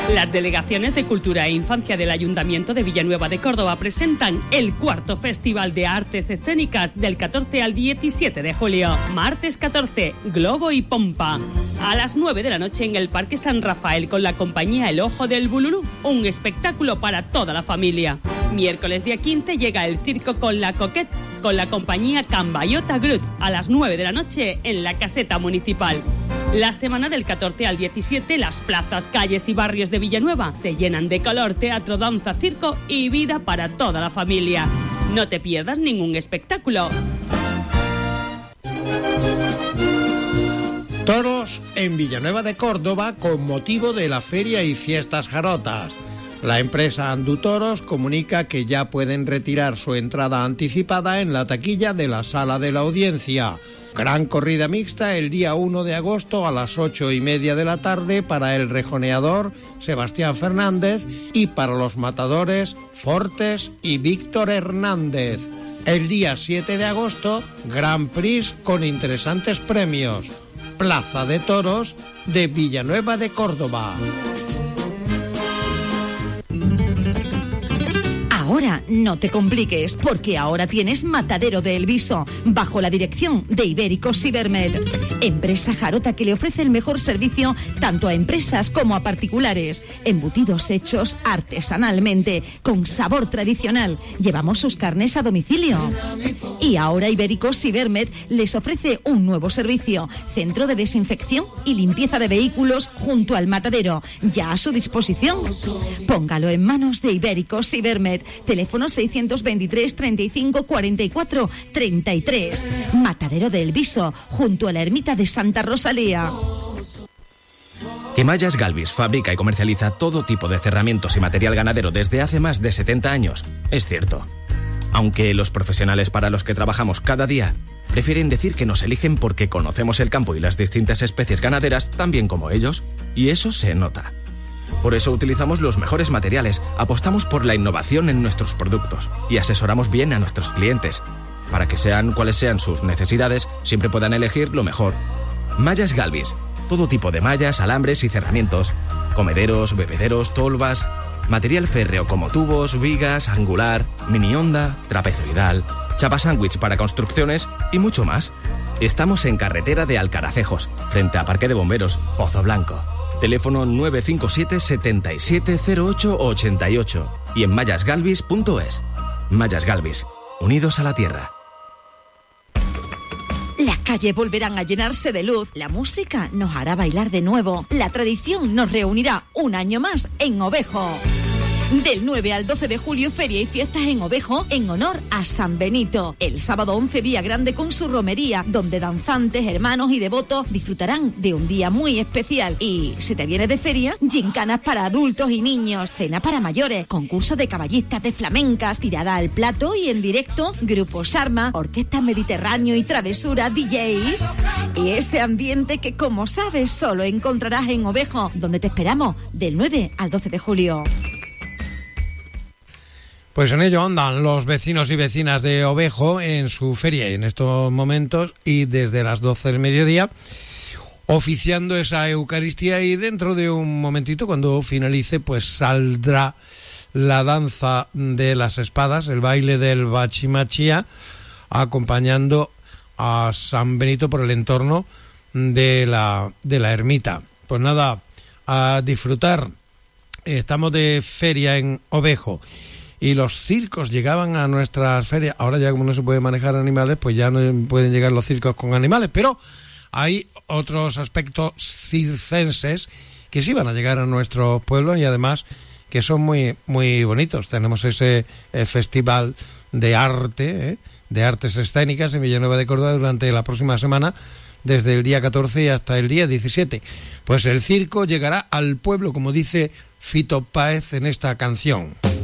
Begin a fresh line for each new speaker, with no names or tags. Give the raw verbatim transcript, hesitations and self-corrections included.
Las delegaciones de Cultura e Infancia del Ayuntamiento de Villanueva de Córdoba presentan el cuarto Festival de Artes Escénicas del catorce al diecisiete de julio. Martes catorce, Globo y Pompa. A las nueve de la noche en el Parque San Rafael con la compañía El Ojo del Bululú. Un espectáculo para toda la familia. Miércoles día quince llega el circo con la Coquette con la compañía Cambayota Group a las nueve de la noche en la Caseta Municipal. La semana del catorce al diecisiete, las plazas, calles y barrios de Villanueva se llenan de color, teatro, danza, circo y vida para toda la familia. No te pierdas ningún espectáculo.
Toros en Villanueva de Córdoba con motivo de la Feria y Fiestas Jarotas. La empresa Andutoros comunica que ya pueden retirar su entrada anticipada en la taquilla de la Sala de la Audiencia. Gran corrida mixta el día uno de agosto a las ocho y media de la tarde para el rejoneador Sebastián Fernández y para los matadores Fortes y Víctor Hernández. El día siete de agosto, Gran Prix con interesantes premios. Plaza de Toros de Villanueva de Córdoba.
Ahora no te compliques, porque ahora tienes Matadero de El Viso, bajo la dirección de Ibérico Cibermed, empresa jarota que le ofrece el mejor servicio tanto a empresas como a particulares. Embutidos hechos artesanalmente, con sabor tradicional. Llevamos sus carnes a domicilio. Y ahora Ibérico Cibermed les ofrece un nuevo servicio, centro de desinfección y limpieza de vehículos junto al matadero, ya a su disposición. Póngalo en manos de Ibérico Cibermed. Teléfono seiscientos veintitrés, treinta y cinco, cuarenta y cuatro, treinta y tres. Matadero del Viso, junto a la ermita de Santa Rosalía.
Que Mallas Galvis fabrica y comercializa todo tipo de cerramientos y material ganadero desde hace más de setenta años, es cierto. Aunque los profesionales para los que trabajamos cada día prefieren decir que nos eligen porque conocemos el campo y las distintas especies ganaderas tan bien como ellos, y eso se nota. Por eso utilizamos los mejores materiales, apostamos por la innovación en nuestros productos y asesoramos bien a nuestros clientes. Para que sean cuales sean sus necesidades, siempre puedan elegir lo mejor. Mallas Galvis, todo tipo de mallas, alambres y cerramientos. Comederos, bebederos, tolvas, material férreo como tubos, vigas, angular, mini onda, trapezoidal, chapa sándwich para construcciones y mucho más. Estamos en carretera de Alcaracejos, frente a Parque de Bomberos, Pozo Blanco. Teléfono nueve cinco siete, setenta y siete, cero ocho, ochenta y ocho y en mallas galvis punto es. Mallas Galvis, unidos a la tierra.
La calle volverán a llenarse de luz, la música nos hará bailar de nuevo, la tradición nos reunirá un año más en Ovejo. Del nueve al doce de julio, feria y fiestas en Ovejo en honor a San Benito. El sábado once, día grande con su romería, donde danzantes, hermanos y devotos disfrutarán de un día muy especial. Y si te vienes de feria, gincanas para adultos y niños, cena para mayores, concurso de caballistas de flamencas, tirada al plato y en directo, Grupo Sarma, Orquesta Mediterráneo y Travesura D Js. Y ese ambiente que, como sabes, solo encontrarás en Ovejo, donde te esperamos del nueve al doce de julio.
Pues en ello andan los vecinos y vecinas de Ovejo en su feria en estos momentos y desde las doce del mediodía oficiando esa Eucaristía, y dentro de un momentito, cuando finalice, pues saldrá la danza de las espadas, el baile del bachimachía, acompañando a San Benito por el entorno de la, de la ermita. Pues nada, a disfrutar. Estamos de feria en Ovejo. Y los circos llegaban a nuestras ferias. Ahora ya como no se puede manejar animales, pues ya no pueden llegar los circos con animales. Pero hay otros aspectos circenses que sí van a llegar a nuestros pueblos y además que son muy muy bonitos. Tenemos ese eh, festival de arte, eh, de artes escénicas en Villanueva de Córdoba durante la próxima semana, desde el día catorce y hasta el día diecisiete. Pues el circo llegará al pueblo, como dice Fito Páez en esta canción.